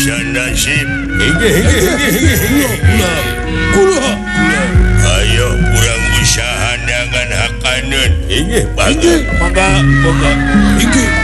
nasib Kumaha? ayo kurang usaha dengan hakanan Mangga. Iki.